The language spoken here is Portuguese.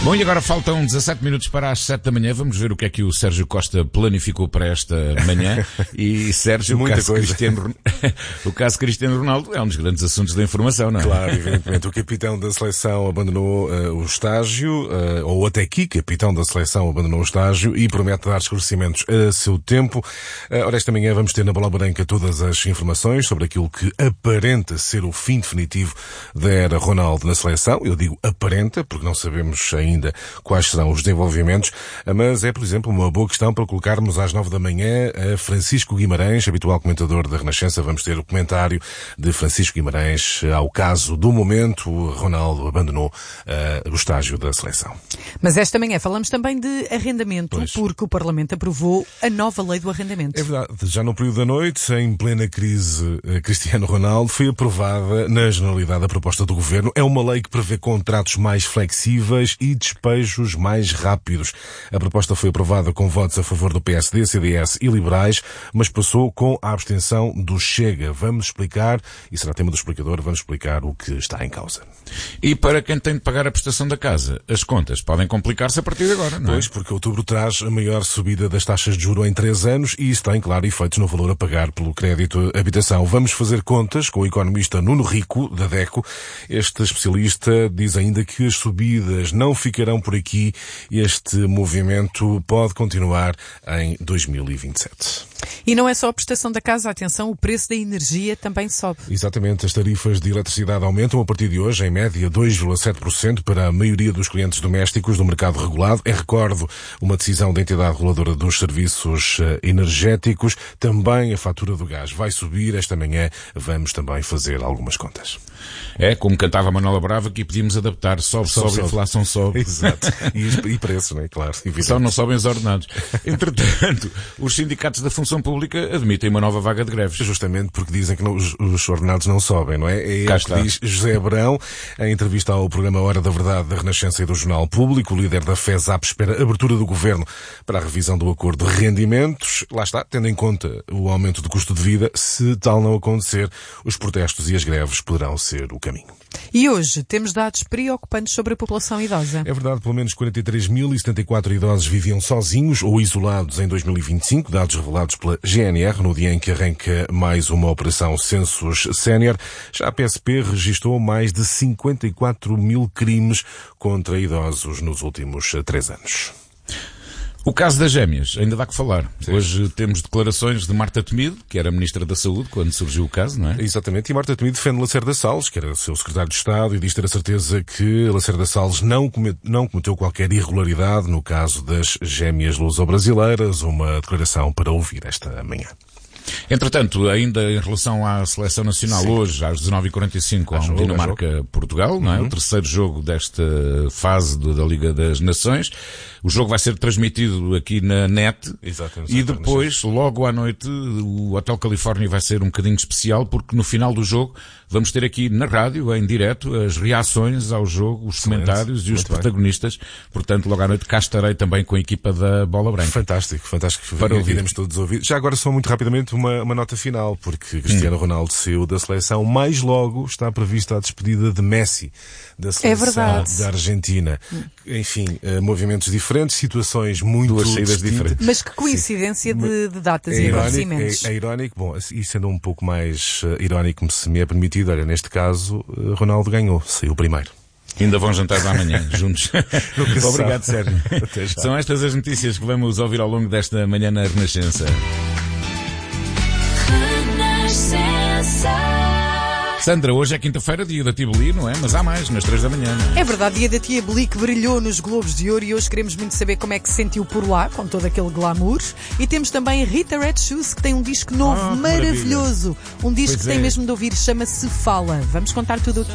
Bom, e agora faltam 17 minutos para as 7 da manhã. Vamos ver o que é que o Sérgio Costa planificou para esta manhã. E Sérgio, o caso Cristiano Ronaldo é um dos grandes assuntos da informação, não é? Claro, evidentemente. O capitão da seleção abandonou o estágio, ou até que capitão da seleção abandonou o estágio e promete dar esclarecimentos a seu tempo. Ora, esta manhã vamos ter na Bola Branca todas as informações sobre aquilo que aparenta ser o fim definitivo da era Ronaldo na seleção. Eu digo aparenta, porque não sabemos ainda quais serão os desenvolvimentos, mas é, por exemplo, uma boa questão para colocarmos às 9 da manhã a Francisco Guimarães, habitual comentador da Renascença. Vamos ter o comentário de Francisco Guimarães ao caso do momento. Ronaldo abandonou o estágio da seleção. Mas esta manhã falamos também de arrendamento, porque o Parlamento aprovou a nova lei do arrendamento. É verdade. Já no período da noite, em plena crise, Cristiano Ronaldo, foi aprovada na Generalidade a proposta do Governo. É uma lei que prevê contratos mais flexíveis e despejos mais rápidos. A proposta foi aprovada com votos a favor do PSD, CDS e Liberais, mas passou com a abstenção do Chega. Vamos explicar, e será tema do explicador, vamos explicar o que está em causa. E para quem tem de pagar a prestação da casa, as contas podem complicar-se a partir de agora, não é? Pois, porque outubro traz a maior subida das taxas de juros em 3 anos e isso tem, claro, efeitos no valor a pagar pelo crédito habitação. Vamos fazer contas com o economista Nuno Rico, da DECO. Este especialista diz ainda que as subidas não ficarão por aqui. Este movimento pode continuar em 2027. E não é só a prestação da casa, atenção, o preço da energia também sobe. Exatamente, as tarifas de eletricidade aumentam a partir de hoje, em média 2,7% para a maioria dos clientes domésticos do mercado regulado. É, recordo, uma decisão da entidade reguladora dos serviços energéticos. Também a fatura do gás vai subir. Esta manhã vamos também fazer algumas contas. É, como cantava a Manuela Brava, que pedimos adaptar. Sobe, a inflação sobe. Exato. E preço, não é? Claro. Evidente. Só não sobem os ordenados. Entretanto, os sindicatos da função pública admitem uma nova vaga de greves. Justamente porque dizem que os ordenados não sobem, não é? É ele que diz José Abrão, em entrevista ao programa Hora da Verdade da Renascença e do Jornal Público. O líder da FESAP espera a abertura do Governo para a revisão do acordo de rendimentos. Lá está, tendo em conta o aumento do custo de vida. Se tal não acontecer, os protestos e as greves poderão ser o caminho. E hoje temos dados preocupantes sobre a população idosa. É verdade, pelo menos 43.074 idosos viviam sozinhos ou isolados em 2025, dados revelados pela GNR no dia em que arranca mais uma operação Census Sénior. Já a PSP registrou mais de 54 mil crimes contra idosos nos últimos 3 anos. O caso das gêmeas, ainda dá que falar. Sim. Hoje temos declarações de Marta Temido, que era Ministra da Saúde quando surgiu o caso, não é? Exatamente, e Marta Temido defende Lacerda Salles, que era seu secretário de Estado, e diz ter a certeza que Lacerda Salles não cometeu qualquer irregularidade no caso das gêmeas luso-brasileiras. Uma declaração para ouvir esta manhã. Entretanto, ainda em relação à seleção nacional, hoje, às 19h45, há um Dinamarca-Portugal, não é? O terceiro jogo desta fase da Liga das Nações. O jogo vai ser transmitido aqui na net. Exatamente. E depois, logo à noite, o Hotel Califórnia vai ser um bocadinho especial, porque no final do jogo vamos ter aqui na rádio, em direto, as reações ao jogo, os comentários e os protagonistas. Portanto, logo à noite cá estarei também com a equipa da Bola Branca. Fantástico. Para ouvirmos todos ouvir. Já agora, só muito rapidamente, uma nota final, porque Cristiano Ronaldo saiu da seleção. Mais logo está prevista a despedida de Messi da seleção da Argentina. Enfim, movimentos diferentes, situações muito duas saídas diferentes. Mas que coincidência de datas e acontecimentos. É irónico. Bom, e sendo um pouco mais irónico, se me é permitido, olha, neste caso, Ronaldo ganhou, saiu primeiro. Ainda vão jantar amanhã, juntos. Obrigado, Sérgio. São estas as notícias que vamos ouvir ao longo desta manhã na Renascença. Sandra, hoje é quinta-feira, dia da Tia Beli, não é? Mas há mais, nas 3 da manhã, não é? É verdade, dia da Tia Beli que brilhou nos Globos de Ouro e hoje queremos muito saber como é que se sentiu por lá, com todo aquele glamour. E temos também Rita Red Shoes, que tem um disco novo, maravilhoso. Um disco que tem mesmo de ouvir, chama-se Fala. Vamos contar tudo aqui.